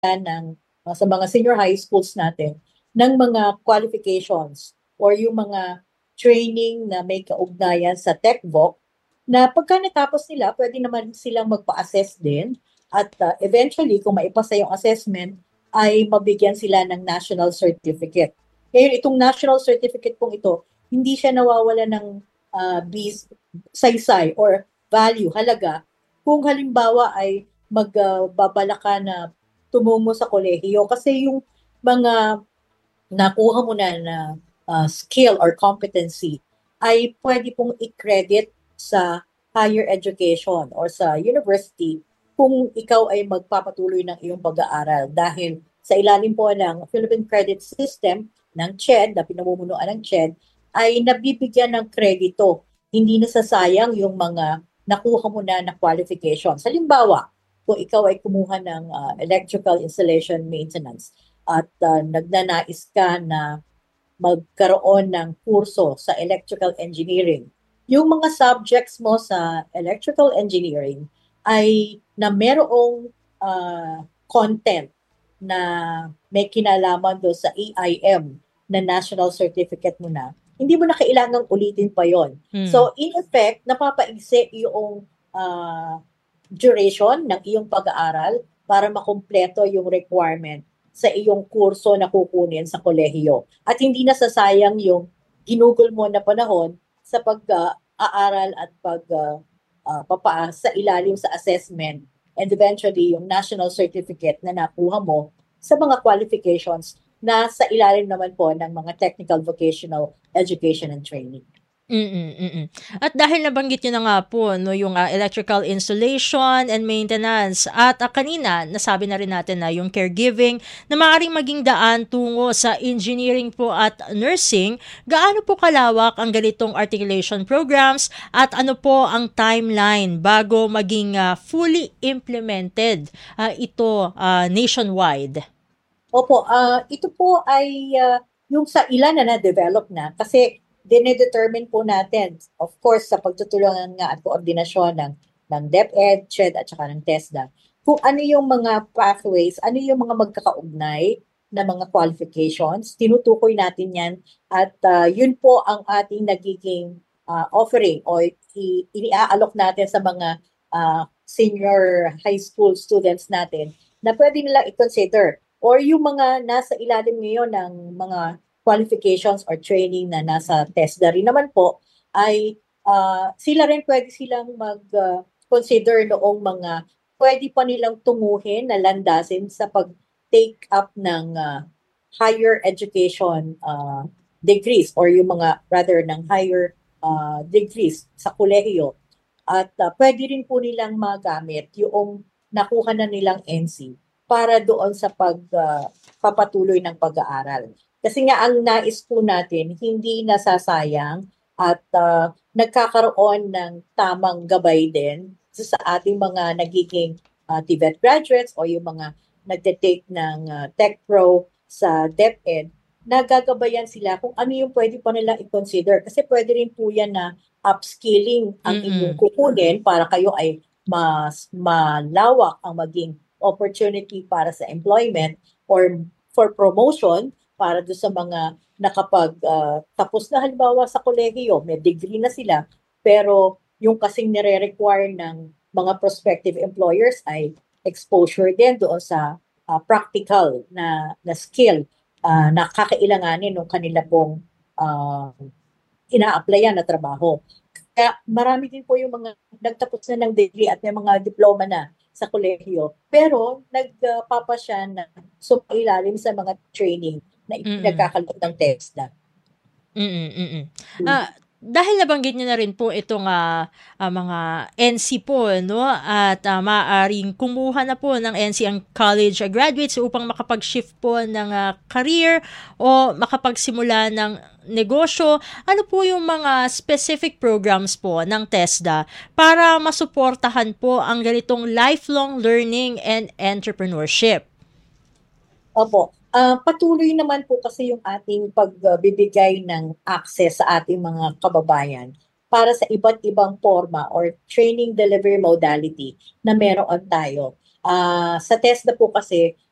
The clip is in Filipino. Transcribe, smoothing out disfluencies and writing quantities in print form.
ng sa mga senior high schools natin ng mga qualifications or yung mga training na may kaugnayan sa TechVoc na pagka natapos nila, pwede naman silang magpa-assess din at eventually kung maipasa yung assessment ay mabigyan sila ng national certificate. Ngayon, itong national certificate pong ito, hindi siya nawawala ng saysay or value, halaga, kung halimbawa ay magbabala ka na tumungo sa kolehiyo kasi yung mga nakuha mo na skill or competency ay pwede pong i-credit sa higher education or sa university kung ikaw ay magpapatuloy ng iyong pag-aaral dahil sa ilalim po ng Philippine Credit System ng CHED, na pinamumunuan ng CHED, ay nabibigyan ng kredito. Hindi nasasayang yung mga nakuha mo na qualifications. Halimbawa, kung ikaw ay kumuha ng electrical installation maintenance at nagnanais ka na magkaroon ng kurso sa electrical engineering, yung mga subjects mo sa electrical engineering ay na merong content na may kinalaman doon sa EIM na national certificate mo na, hindi mo na kailangang ulitin pa yon. So, in effect, napapaigsi yung duration ng iyong pag-aaral para makumpleto yung requirement sa iyong kurso na kukunin sa kolehiyo. At hindi nasasayang yung ginugol mo na panahon sa pag-aaral at pagpapaas sa ilalim sa assessment and eventually yung national certificate na nakuha mo sa mga qualifications na sa ilalim naman po ng mga technical vocational education and training. At dahil nabanggit niyo na nga po no yung electrical installation and maintenance at kanina nasabi na rin natin na yung caregiving na maaaring maging daan tungo sa engineering po at nursing, gaano po kalawak ang ganitong articulation programs at ano po ang timeline bago maging fully implemented ito nationwide? Opo, ito po ay yung sa ilan na na-develop na kasi dinedetermine po natin, of course, sa pagtutulungan nga at koordinasyon ng DepEd, CHED at saka ng TESDA, kung ano yung mga pathways, ano yung mga magkakaugnay na mga qualifications, tinutukoy natin yan at yun po ang ating nagiging offering o iniaalok natin sa mga senior high school students natin na pwede nilang i-consider or yung mga nasa ilalim ngayon ng mga qualifications or training na nasa TESDA rin naman po ay sila rin pwede silang mag-consider noong mga pwede pa nilang tunguhin na landasin sa pag-take up ng higher education degrees or yung mga rather ng higher degrees sa kolehiyo. At pwede rin po nilang magamit yung nakuha na nilang NC para doon sa pagpapatuloy ng pag-aaral. Kasi nga ang nais po natin, hindi nasasayang at nagkakaroon ng tamang gabay din sa ating mga nagiging TVET graduates o yung mga nagte-take ng Tech Pro sa DepEd, nagagabayan sila kung ano yung pwede pa nilang i-consider. Kasi pwede rin po yan na upskilling ang inyong kukunin para kayo ay mas malawak ang maging opportunity para sa employment or for promotion para do sa mga nakapag-tapos na halimbawa sa kolehiyo, may degree na sila, pero yung kasing nire-require ng mga prospective employers ay exposure din doon sa practical na skill na kakailanganin ng kanila pong ina-applyan na trabaho. Kaya marami din po yung mga nagtapos na ng degree at may mga diploma na sa kolehiyo, pero nagpapasya na sumailalim sa mga training na ipinagkakaloob ng TESDA. Dahil nabanggit niyo na rin po itong mga NC po, no? At maaaring kumuha na po ng NC ang college graduates upang makapag-shift po ng career o makapagsimula ng negosyo. Ano po yung mga specific programs po ng TESDA para masuportahan po ang ganitong lifelong learning and entrepreneurship? Opo. Patuloy naman po kasi yung ating pagbibigay ng access sa ating mga kababayan para sa iba't ibang forma or training delivery modality na meron tayo. Sa TESDA po kasi,